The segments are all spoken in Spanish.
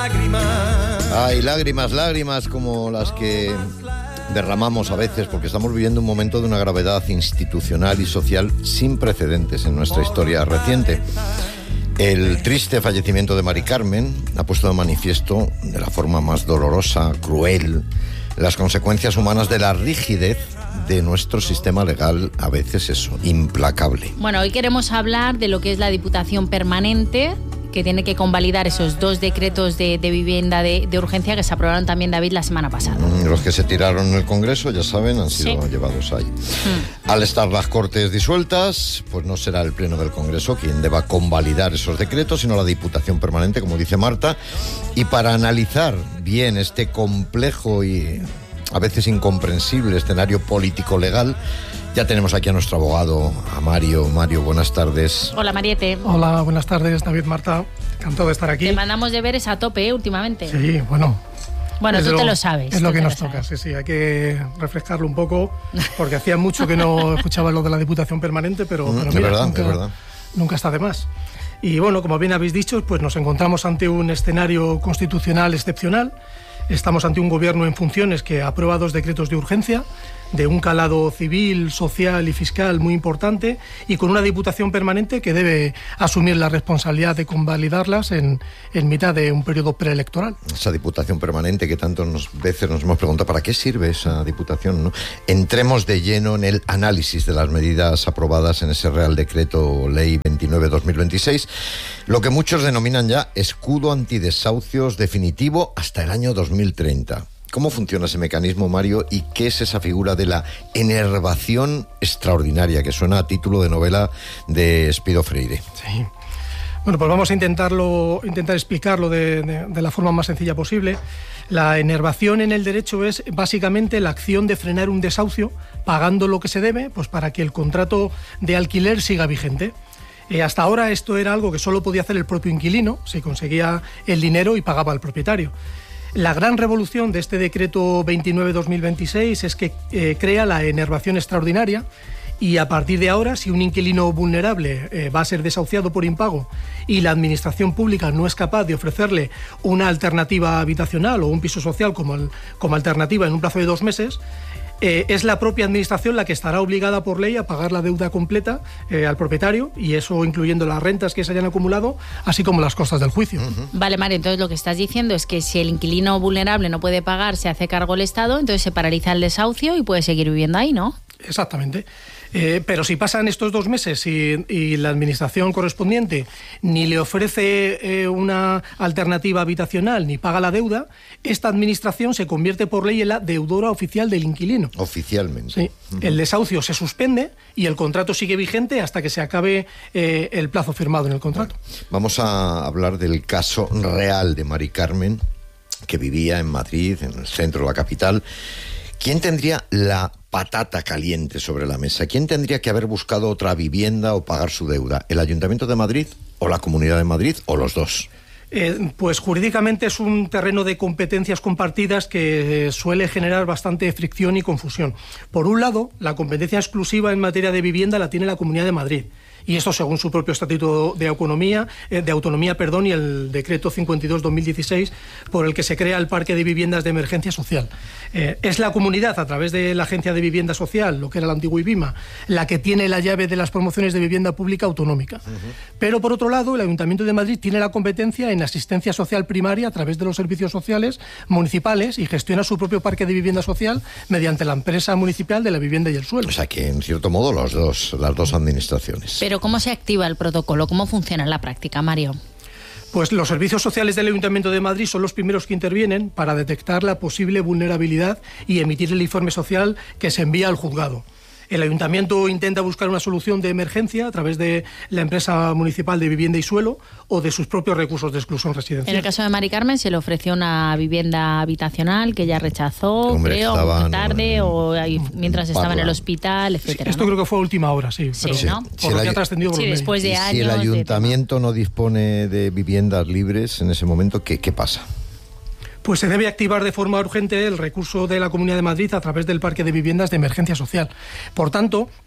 Hay lágrimas como las que derramamos a veces porque estamos viviendo un momento de una gravedad institucional y social sin precedentes en nuestra historia reciente. El triste fallecimiento de Mari Carmen ha puesto de manifiesto de la forma más dolorosa, cruel, las consecuencias humanas de la rigidez de nuestro sistema legal, a veces eso, implacable. Bueno, hoy queremos hablar de lo que es la Diputación Permanente, que tiene que convalidar esos 2 decretos de vivienda de urgencia que se aprobaron también, David, la semana pasada. Los que se tiraron en el Congreso, ya saben, han sido llevados ahí. Al estar las Cortes disueltas, pues no será el Pleno del Congreso quien deba convalidar esos decretos, sino la Diputación Permanente, como dice Marta. Y para analizar bien este complejo y a veces incomprensible escenario político-legal, ya tenemos aquí a nuestro abogado, a Mario. Mario, buenas tardes. Hola, Mariette. Hola, buenas tardes, David, Marta. Encantado de estar aquí. Te mandamos deberes a tope, últimamente. Sí, bueno. Bueno, tú te lo sabes. Es lo que nos toca, sí. Hay que refrescarlo un poco, porque hacía mucho que no escuchaba lo de la Diputación Permanente, pero mira, nunca está de más. Y bueno, como bien habéis dicho, pues nos encontramos ante un escenario constitucional excepcional. Estamos ante un gobierno en funciones que aprueba 2 decretos de urgencia, de un calado civil, social y fiscal muy importante, y con una Diputación Permanente que debe asumir la responsabilidad de convalidarlas en mitad de un periodo preelectoral. Esa Diputación Permanente que tantas veces nos hemos preguntado, ¿para qué sirve esa Diputación, no? Entremos de lleno en el análisis de las medidas aprobadas en ese Real Decreto Ley 29/2026, lo que muchos denominan ya escudo antidesahucios definitivo hasta el año 2030. ¿Cómo funciona ese mecanismo, Mario? ¿Y qué es esa figura de la enervación extraordinaria, que suena a título de novela de Espido Freire? Sí. Bueno, pues vamos a intentar explicarlo de la forma más sencilla posible. La enervación en el derecho es básicamente la acción de frenar un desahucio pagando lo que se debe, pues para que el contrato de alquiler siga vigente. Hasta ahora esto era algo que solo podía hacer el propio inquilino, si conseguía el dinero y pagaba al propietario. La gran revolución de este decreto 29/2026 es que crea la enervación extraordinaria, y a partir de ahora, si un inquilino vulnerable va a ser desahuciado por impago y la administración pública no es capaz de ofrecerle una alternativa habitacional o un piso social como alternativa en un plazo de 2 meses, es la propia administración la que estará obligada por ley a pagar la deuda completa al propietario, y eso incluyendo las rentas que se hayan acumulado, así como las costas del juicio. Vale, Mario, entonces lo que estás diciendo es que si el inquilino vulnerable no puede pagar, se hace cargo el Estado, entonces se paraliza el desahucio y puede seguir viviendo ahí, ¿no? Exactamente. Pero si pasan estos 2 meses y la administración correspondiente ni le ofrece una alternativa habitacional ni paga la deuda, esta administración se convierte por ley en la deudora oficial del inquilino. Oficialmente. Sí. El desahucio se suspende y el contrato sigue vigente hasta que se acabe el plazo firmado en el contrato. Vamos a hablar del caso real de Mari Carmen, que vivía en Madrid, en el centro de la capital. ¿Quién tendría la patata caliente sobre la mesa? ¿Quién tendría que haber buscado otra vivienda o pagar su deuda? ¿El Ayuntamiento de Madrid o la Comunidad de Madrid o los dos? Pues jurídicamente es un terreno de competencias compartidas que suele generar bastante fricción y confusión. Por un lado, la competencia exclusiva en materia de vivienda la tiene la Comunidad de Madrid. Y esto según su propio Estatuto de Autonomía, y el Decreto 52/2016, por el que se crea el Parque de Viviendas de Emergencia Social. Es la comunidad, a través de la Agencia de Vivienda Social, lo que era la antigua IBIMA, la que tiene la llave de las promociones de vivienda pública autonómica. Pero por otro lado, el Ayuntamiento de Madrid tiene la competencia en asistencia social primaria a través de los servicios sociales municipales y gestiona su propio parque de vivienda social mediante la empresa municipal de la vivienda y el suelo. O sea que, en cierto modo, las dos administraciones. Pero ¿cómo se activa el protocolo? ¿Cómo funciona en la práctica, Mario? Pues los servicios sociales del Ayuntamiento de Madrid son los primeros que intervienen para detectar la posible vulnerabilidad y emitir el informe social que se envía al juzgado. El Ayuntamiento intenta buscar una solución de emergencia a través de la empresa municipal de vivienda y suelo o de sus propios recursos de exclusión residencial. En el caso de Mari Carmen se le ofreció una vivienda habitacional que ella rechazó, creo, tarde o mientras estaba en el hospital, etcétera. Esto creo que fue a última hora, sí. Pero sí, ¿no? Por lo que ha trascendido por los medios. Después de años. Si el Ayuntamiento no dispone de viviendas libres en ese momento, ¿qué pasa? Pues se debe activar de forma urgente el recurso de la Comunidad de Madrid a través del Parque de Viviendas de Emergencia Social. Por tanto,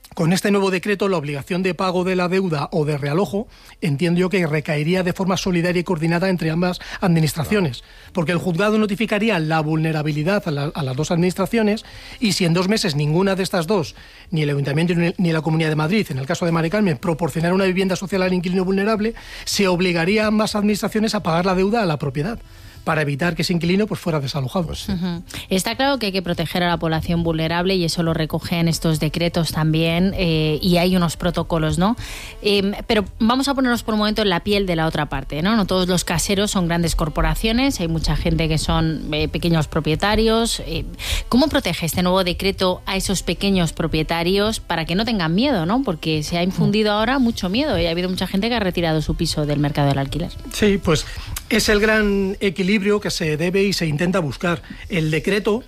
Con este nuevo decreto, la obligación de pago de la deuda o de realojo, entiendo yo que recaería de forma solidaria y coordinada entre ambas administraciones, porque el juzgado notificaría la vulnerabilidad a las dos administraciones, y si en 2 meses ninguna de estas dos, ni el Ayuntamiento ni la Comunidad de Madrid, en el caso de Mari Carmen, proporcionara una vivienda social al inquilino vulnerable, se obligaría a ambas administraciones a pagar la deuda a la propiedad, para evitar que ese inquilino pues fuera desalojado. Pues sí. Está claro que hay que proteger a la población vulnerable y eso lo recogen estos decretos también, y hay unos protocolos, ¿no? Pero vamos a ponernos por un momento en la piel de la otra parte, ¿no? No todos los caseros son grandes corporaciones, hay mucha gente que son pequeños propietarios. ¿Cómo protege este nuevo decreto a esos pequeños propietarios para que no tengan miedo, ¿no? Porque se ha infundido ahora mucho miedo y ha habido mucha gente que ha retirado su piso del mercado del alquiler. Sí, pues es el gran equilibrio que se debe y se intenta buscar. El decreto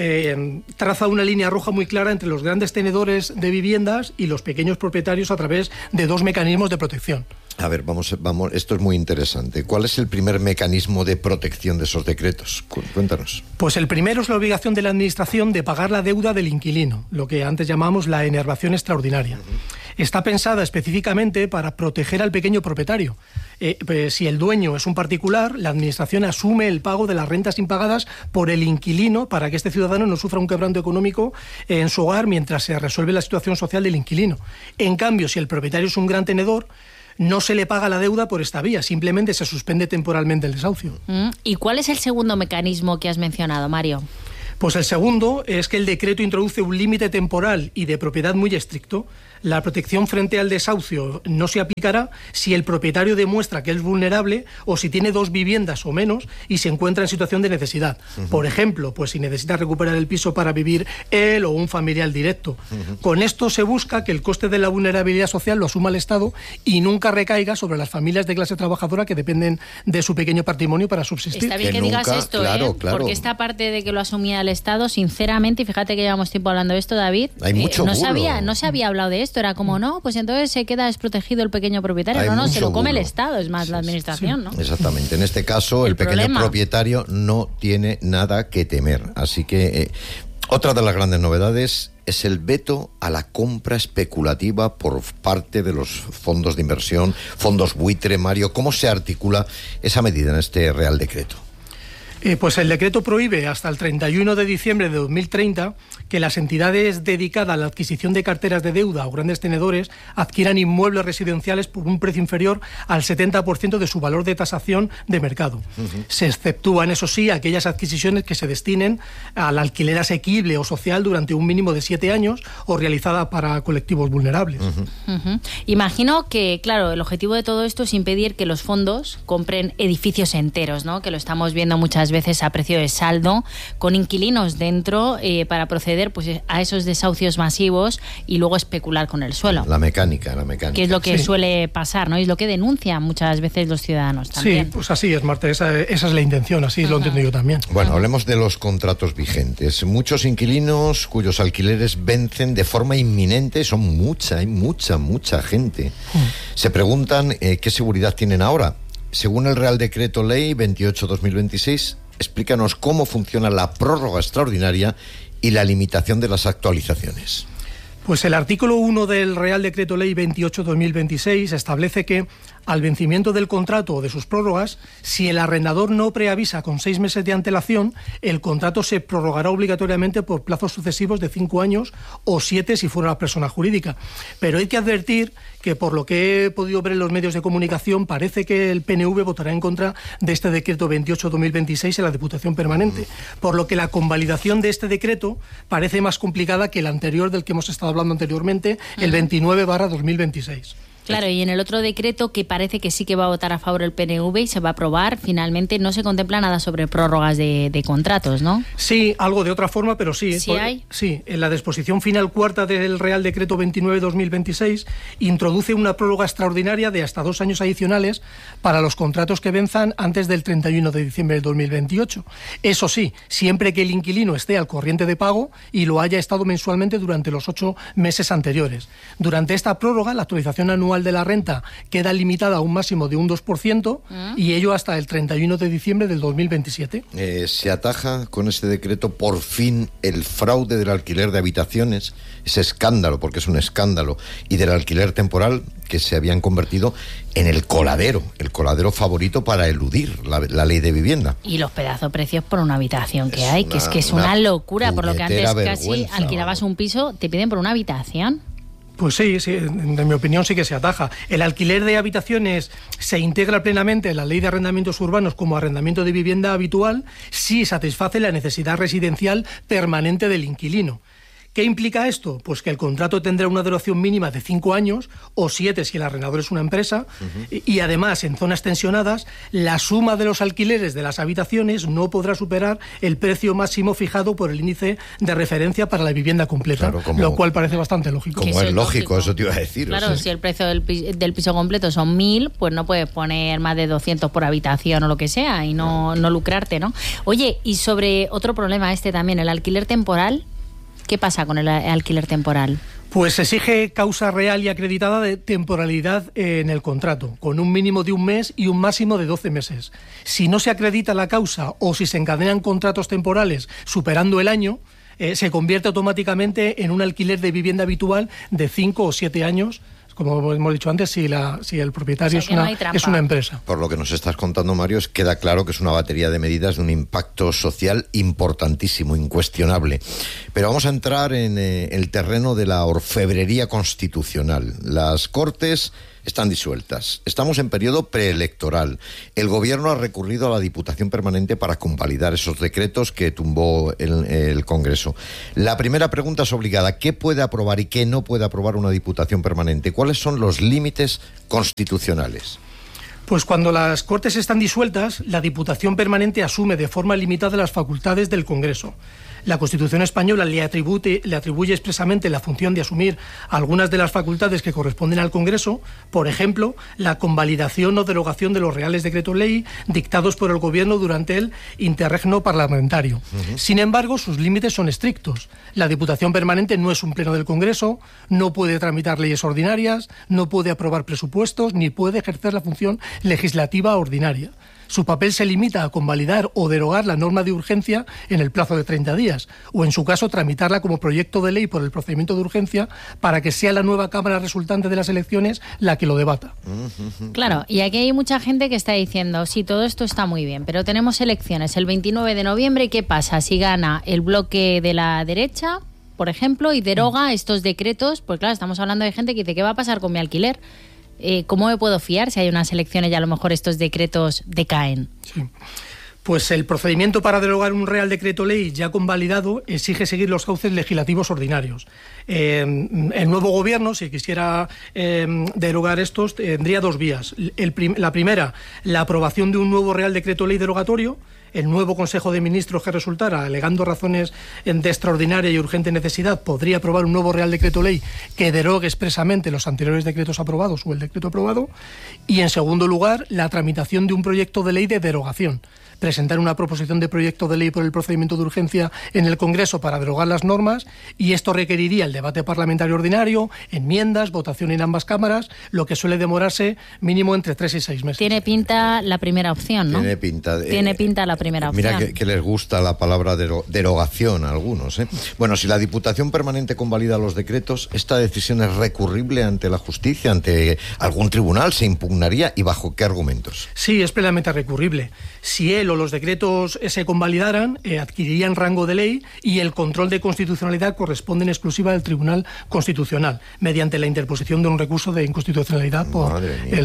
traza una línea roja muy clara entre los grandes tenedores de viviendas y los pequeños propietarios a través de 2 mecanismos de protección. A ver, vamos, esto es muy interesante. ¿Cuál es el primer mecanismo de protección de esos decretos? Cuéntanos. Pues el primero es la obligación de la administración de pagar la deuda del inquilino, lo que antes llamamos la enervación extraordinaria. Está pensada específicamente para proteger al pequeño propietario. Pues si el dueño es un particular, la administración asume el pago de las rentas impagadas por el inquilino para que este ciudadano no sufra un quebranto económico en su hogar mientras se resuelve la situación social del inquilino. En cambio, si el propietario es un gran tenedor, no se le paga la deuda por esta vía, simplemente se suspende temporalmente el desahucio. ¿Y cuál es el segundo mecanismo que has mencionado, Mario? Pues el segundo es que el decreto introduce un límite temporal y de propiedad muy estricto. La protección frente al desahucio no se aplicará si el propietario demuestra que es vulnerable o si tiene 2 viviendas o menos y se encuentra en situación de necesidad. Por ejemplo, pues si necesita recuperar el piso para vivir él o un familiar directo. Con esto se busca que el coste de la vulnerabilidad social lo asuma el Estado y nunca recaiga sobre las familias de clase trabajadora que dependen de su pequeño patrimonio para subsistir. Está bien que digas esto, claro. Porque esta parte de que lo asumía el Estado, sinceramente, y fíjate que llevamos tiempo hablando de esto, David, hay mucho no se había hablado de esto. Era como, no, pues entonces se queda desprotegido el pequeño propietario. No, se lo come el Estado, es más la administración, ¿no? Exactamente. En este caso, el pequeño propietario no tiene nada que temer. Así que otra de las grandes novedades es el veto a la compra especulativa por parte de los fondos de inversión, fondos buitre. Mario, ¿cómo se articula esa medida en este Real Decreto? Pues el decreto prohíbe hasta el 31 de diciembre de 2030 que las entidades dedicadas a la adquisición de carteras de deuda o grandes tenedores adquieran inmuebles residenciales por un precio inferior al 70% de su valor de tasación de mercado. Se exceptúan, eso sí, aquellas adquisiciones que se destinen al alquiler asequible o social durante un mínimo de 7 años o realizada para colectivos vulnerables. Imagino que, claro, el objetivo de todo esto es impedir que los fondos compren edificios enteros, ¿no? Que lo estamos viendo muchas veces a precio de saldo, con inquilinos dentro, para proceder pues a esos desahucios masivos y luego especular con el suelo. La mecánica. Que es lo que suele pasar, ¿no? Y es lo que denuncian muchas veces los ciudadanos también. Sí, pues así es, Marta, esa es la intención, así lo entiendo yo también. Bueno, hablemos de los contratos vigentes. Muchos inquilinos cuyos alquileres vencen de forma inminente, hay mucha gente. Se preguntan qué seguridad tienen ahora. Según el Real Decreto Ley 28/2026, explícanos cómo funciona la prórroga extraordinaria y la limitación de las actualizaciones. Pues el artículo 1 del Real Decreto Ley 28/2026 establece que, al vencimiento del contrato o de sus prórrogas, si el arrendador no preavisa con 6 meses de antelación, el contrato se prorrogará obligatoriamente por plazos sucesivos de 5 años o 7 si fuera una persona jurídica. Pero hay que advertir que, por lo que he podido ver en los medios de comunicación, parece que el PNV votará en contra de este decreto 28/2026 en la Diputación Permanente, por lo que la convalidación de este decreto parece más complicada que el anterior del que hemos estado hablando anteriormente, el 29/2026. Claro, y en el otro decreto, que parece que sí que va a votar a favor el PNV y se va a aprobar, finalmente no se contempla nada sobre prórrogas de contratos, ¿no? Sí, algo de otra forma, pero sí. ¿Sí hay? Sí, en la disposición final cuarta del Real Decreto 29/2026 introduce una prórroga extraordinaria de hasta 2 años adicionales para los contratos que venzan antes del 31 de diciembre del 2028. Eso sí, siempre que el inquilino esté al corriente de pago y lo haya estado mensualmente durante los 8 meses anteriores. Durante esta prórroga, la actualización anual anual de la renta queda limitada a un máximo de un 2% y ello hasta el 31 de diciembre del 2027. Se ataja con este decreto por fin el fraude del alquiler de habitaciones, ese escándalo, porque es un escándalo, y del alquiler temporal, que se habían convertido en el coladero favorito para eludir la ley de vivienda. Y los pedazos precios por una habitación que hay, que es una locura, por lo que antes casi alquilabas un piso, te piden por una habitación. Pues sí, en mi opinión sí que se ataja. El alquiler de habitaciones se integra plenamente en la ley de arrendamientos urbanos como arrendamiento de vivienda habitual si satisface la necesidad residencial permanente del inquilino. ¿Qué implica esto? Pues que el contrato tendrá una duración mínima de 5 años o 7 si el arrendador es una empresa y además en zonas tensionadas la suma de los alquileres de las habitaciones no podrá superar el precio máximo fijado por el índice de referencia para la vivienda completa, claro, lo cual parece bastante lógico. Como es lógico, eso te iba a decir. Claro, o sea, si el precio del piso completo son 1.000, pues no puedes poner más de 200 por habitación o lo que sea y no lucrarte, ¿no? Oye, y sobre otro problema también, el alquiler temporal. ¿Qué pasa con el alquiler temporal? Pues se exige causa real y acreditada de temporalidad en el contrato, con un mínimo de 1 mes y un máximo de 12 meses. Si no se acredita la causa o si se encadenan contratos temporales superando el año, se convierte automáticamente en un alquiler de vivienda habitual de 5 o 7 años, como hemos dicho antes, si el propietario es una empresa. Por lo que nos estás contando, Mario, queda claro que es una batería de medidas de un impacto social importantísimo, incuestionable. Pero vamos a entrar en el terreno de la orfebrería constitucional. Las Cortes están disueltas. Estamos en periodo preelectoral. El Gobierno ha recurrido a la Diputación Permanente para convalidar esos decretos que tumbó el Congreso. La primera pregunta es obligada. ¿Qué puede aprobar y qué no puede aprobar una Diputación Permanente? ¿Cuáles son los límites constitucionales? Pues cuando las Cortes están disueltas, la Diputación Permanente asume de forma limitada las facultades del Congreso. La Constitución española le atribuye expresamente la función de asumir algunas de las facultades que corresponden al Congreso, por ejemplo, la convalidación o derogación de los reales decretos ley dictados por el Gobierno durante el interregno parlamentario. Sin embargo, sus límites son estrictos. La Diputación Permanente no es un pleno del Congreso, no puede tramitar leyes ordinarias, no puede aprobar presupuestos, ni puede ejercer la función legislativa ordinaria. Su papel se limita a convalidar o derogar la norma de urgencia en el plazo de 30 días, o en su caso tramitarla como proyecto de ley por el procedimiento de urgencia para que sea la nueva Cámara resultante de las elecciones la que lo debata. Claro, y aquí hay mucha gente que está diciendo, sí, todo esto está muy bien, pero tenemos elecciones el 29 de noviembre, ¿y qué pasa si gana el bloque de la derecha, por ejemplo, y deroga estos decretos? Pues claro, estamos hablando de gente que dice, ¿qué va a pasar con mi alquiler? ¿Cómo me puedo fiar si hay unas elecciones y a lo mejor estos decretos decaen? Sí. Pues el procedimiento para derogar un Real Decreto Ley ya convalidado exige seguir los cauces legislativos ordinarios. El nuevo Gobierno, si quisiera derogar estos, tendría 2 vías. La primera, la aprobación de un nuevo Real Decreto Ley derogatorio. El nuevo Consejo de Ministros que resultara, alegando razones de extraordinaria y urgente necesidad, podría aprobar un nuevo Real Decreto Ley que derogue expresamente los anteriores decretos aprobados o el decreto aprobado. Y, en segundo lugar, la tramitación de un proyecto de ley de derogación. Presentar una proposición de proyecto de ley por el procedimiento de urgencia en el Congreso para derogar las normas, y esto requeriría el debate parlamentario ordinario, enmiendas, votación en ambas cámaras, lo que suele demorarse mínimo entre 3 y 6 meses. Tiene pinta la primera opción, ¿no? Tiene pinta la primera opción. Mira que les gusta la palabra derogación a algunos, ¿eh? Bueno, si la Diputación Permanente convalida los decretos, ¿esta decisión es recurrible ante la justicia, ante algún tribunal? ¿Se impugnaría y bajo qué argumentos? Sí, es plenamente recurrible. Si él o los decretos se convalidaran, adquirirían rango de ley y el control de constitucionalidad corresponde en exclusiva al Tribunal Constitucional, mediante la interposición de un recurso de inconstitucionalidad por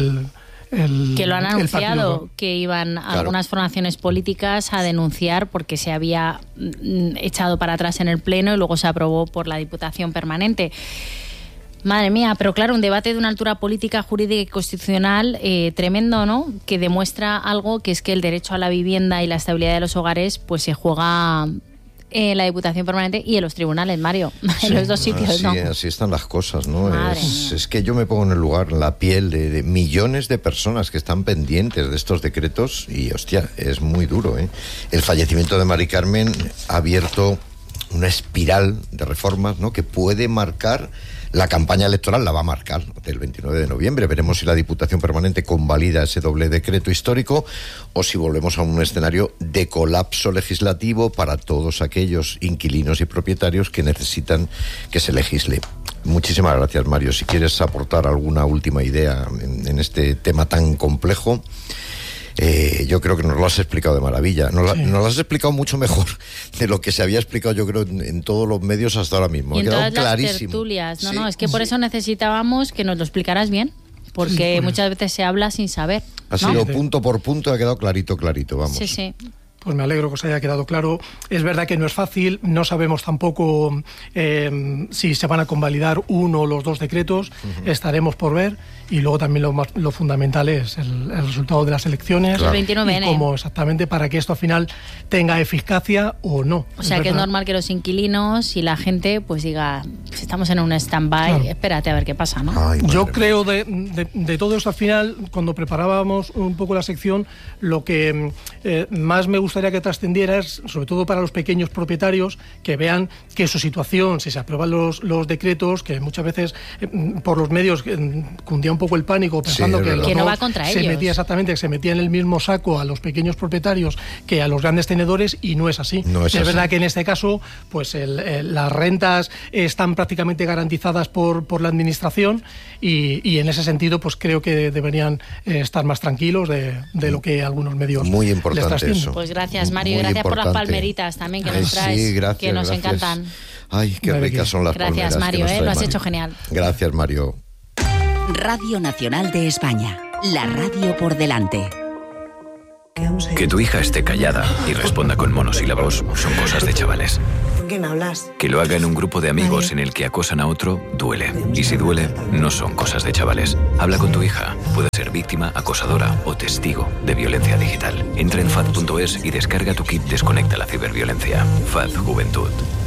que lo han anunciado, que iban algunas formaciones políticas a denunciar porque se había echado para atrás en el Pleno y luego se aprobó por la Diputación Permanente. Madre mía, pero claro, un debate de una altura política, jurídica y constitucional tremendo, ¿no? Que demuestra algo, que es que el derecho a la vivienda y la estabilidad de los hogares pues se juega en la Diputación Permanente y en los tribunales, Mario, en los dos sitios, ¿no? Así están las cosas, ¿no? Es que yo me pongo en el lugar, en la piel de millones de personas que están pendientes de estos decretos y, hostia, es muy duro, ¿eh? El fallecimiento de Mari Carmen ha abierto una espiral de reformas, ¿no?, que puede marcar la campaña electoral, la va a marcar del 29 de noviembre. Veremos si la Diputación Permanente convalida ese doble decreto histórico o si volvemos a un escenario de colapso legislativo para todos aquellos inquilinos y propietarios que necesitan que se legisle. Muchísimas gracias, Mario. Si quieres aportar alguna última idea en este tema tan complejo, yo creo que nos lo has explicado de maravilla. Nos lo has explicado mucho mejor de lo que se había explicado, yo creo, en todos los medios hasta ahora mismo. Y en ha quedado todas clarísimo. Las tertulias. No, sí, no, es que por eso necesitábamos que nos lo explicaras bien, porque muchas veces se habla sin saber. Ha sido punto por punto, ha quedado clarito, vamos. Sí, sí. Pues me alegro que os haya quedado claro. Es verdad que no es fácil, no sabemos tampoco si se van a convalidar uno o los dos decretos, estaremos por ver. Y luego también lo fundamental es el resultado de las elecciones, claro. El 29N. Y cómo exactamente para que esto al final tenga eficacia o no. O sea, que es normal que los inquilinos y la gente pues diga, si estamos en un stand-by, claro, espérate a ver qué pasa, ¿no? Ay, yo creo de todo esto al final, cuando preparábamos un poco la sección, lo que más me gustaría que trascendiera es, sobre todo para los pequeños propietarios, que vean que su situación, si se aprueban los decretos, que muchas veces por los medios cundía un poco el pánico pensando que no va contra ellos. Que se metía en el mismo saco a los pequeños propietarios que a los grandes tenedores, y no es así. No es así. Verdad que en este caso pues las rentas están prácticamente garantizadas por la administración y en ese sentido pues creo que deberían estar más tranquilos de lo que algunos medios muy importante les trascienden. eso. Pues gracias, Mario, y gracias por las palmeritas también que nos traes, sí, gracias, que nos encantan. Ay, qué ricas son las palmeras. Gracias, Mario, lo has Mario. hecho genial. Gracias, Mario. Radio Nacional de España, la radio por delante. Que tu hija esté callada y responda con monosílabos son cosas de chavales. ¿Con quién hablas? Que lo haga en un grupo de amigos en el que acosan a otro, duele. Y si duele, no son cosas de chavales. Habla con tu hija. Puede ser víctima, acosadora o testigo de violencia digital. Entra en FAD.es y descarga tu kit Desconecta la ciberviolencia. FAD Juventud.